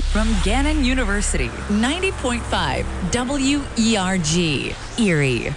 From Gannon University, 90.5 WERG, Erie.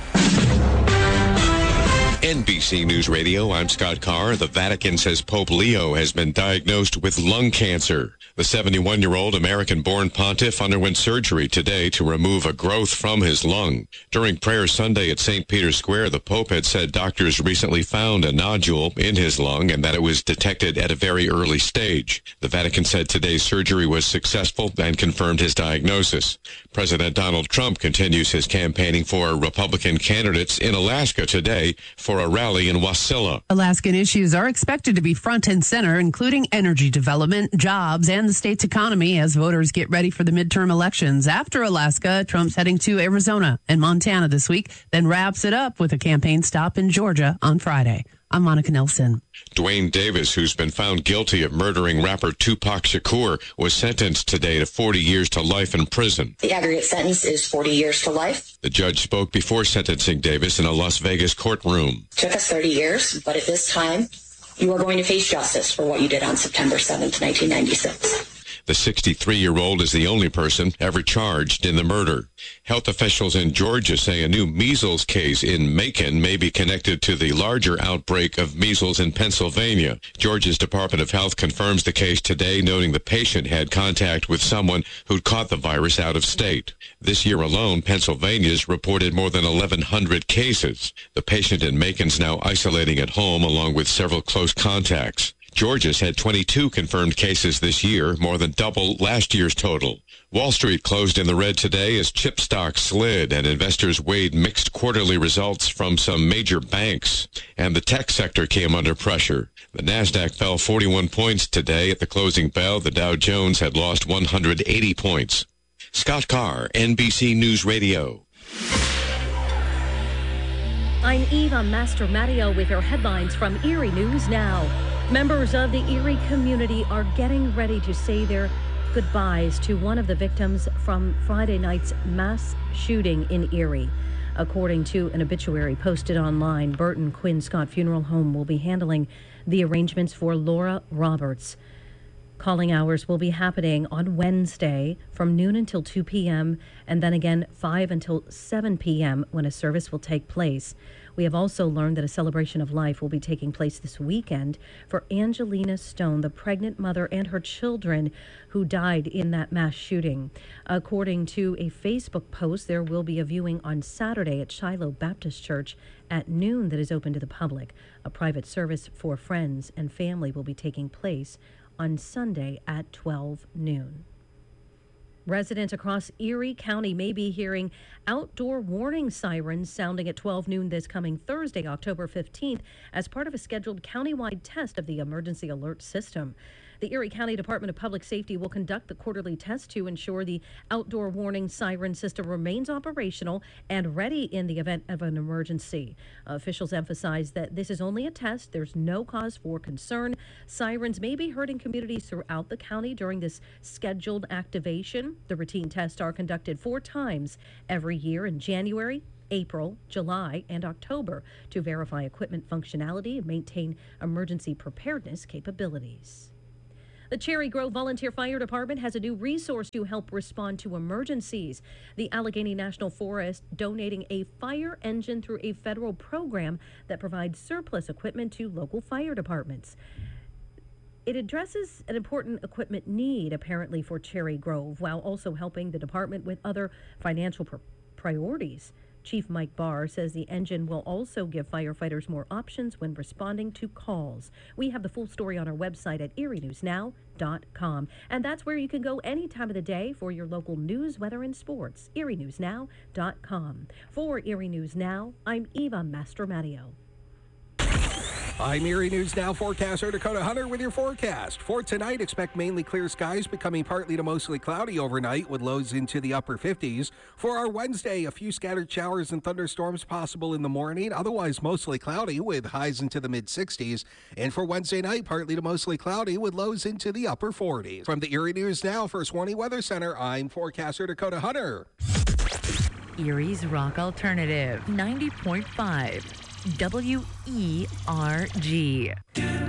NBC News Radio, I'm Scott Carr. The Vatican says Pope Leo has been diagnosed with lung cancer. The 71-year-old American-born pontiff underwent surgery today to remove a growth from his lung. During prayer Sunday at St. Peter's Square, the Pope had said doctors recently found a nodule in his lung and that it was detected at a very early stage. The Vatican said today's surgery was successful and confirmed his diagnosis. President Donald Trump continues his campaigning for Republican candidates in Alaska today for a rally in Wasilla. Alaskan issues are expected to be front and center, including energy development, jobs, and the state's economy as voters get ready for the midterm elections. After Alaska, Trump's heading to Arizona and Montana this week, then wraps it up with a campaign stop in Georgia on Friday. I'm Monica Nelson. Dwayne Davis, who's been found guilty of murdering rapper Tupac Shakur, was sentenced today to 40 years to life in prison. The aggregate sentence is 40 years to life. The judge spoke before sentencing Davis in a Las Vegas courtroom. It took us 30 years, but at this time, you are going to face justice for what you did on September 7th, 1996. The 63-year-old is the only person ever charged in the murder. Health officials in Georgia say a new measles case in Macon may be connected to the larger outbreak of measles in Pennsylvania. Georgia's Department of Health confirms the case today, noting the patient had contact with someone who'd caught the virus out of state. This year alone, Pennsylvania's reported more than 1,100 cases. The patient in Macon's now isolating at home along with several close contacts. Georgia's had 22 confirmed cases this year, more than double last year's total. Wall Street closed in the red today as chip stocks slid and investors weighed mixed quarterly results from some major banks. And the tech sector came under pressure. The Nasdaq fell 41 points today. At the closing bell, the Dow Jones had lost 180 points. Scott Carr, NBC News Radio. I'm Eva Mastromatteo with your headlines from Erie News Now. Members of the Erie community are getting ready to say their goodbyes to one of the victims from Friday night's mass shooting in Erie. According to an obituary posted online, Burton Quinn Scott Funeral Home will be handling the arrangements for Laura Roberts. Calling hours will be happening on Wednesday from noon until 2 p.m. and then again 5 until 7 p.m. when a service will take place. We have also learned that a celebration of life will be taking place this weekend for Angelina Stone, the pregnant mother and her children who died in that mass shooting. According to a Facebook post, there will be a viewing on Saturday at Shiloh Baptist Church at noon that is open to the public. A private service for friends and family will be taking place on Sunday at 12 noon. Residents across Erie County may be hearing outdoor warning sirens sounding at 12 noon this coming Thursday, October 15th, as part of a scheduled countywide test of the emergency alert system. The Erie County Department of Public Safety will conduct the quarterly test to ensure the outdoor warning siren system remains operational and ready in the event of an emergency. Officials emphasize that this is only a test. There's no cause for concern. Sirens may be heard in communities throughout the county during this scheduled activation. The routine tests are conducted 4 times every year in January, April, July, and October to verify equipment functionality and maintain emergency preparedness capabilities. The Cherry Grove Volunteer Fire Department has a new resource to help respond to emergencies. The Allegheny National Forest donating a fire engine through a federal program that provides surplus equipment to local fire departments. It addresses an important equipment need, apparently, for Cherry Grove, while also helping the department with other financial priorities. Chief Mike Barr says the engine will also give firefighters more options when responding to calls. We have the full story on our website at erienewsnow.com. And that's where you can go any time of the day for your local news, weather, and sports. erienewsnow.com. For Erie News Now, I'm Eva Mastromatteo. I'm Erie News Now forecaster Dakota Hunter with your forecast. For tonight, expect mainly clear skies becoming partly to mostly cloudy overnight with lows into the upper 50s. For our Wednesday, a few scattered showers and thunderstorms possible in the morning, otherwise mostly cloudy with highs into the mid-60s. And for Wednesday night, partly to mostly cloudy with lows into the upper 40s. From the Erie News Now First Warning Weather Center, I'm forecaster Dakota Hunter. Erie's Rock Alternative, 90.5 WERG.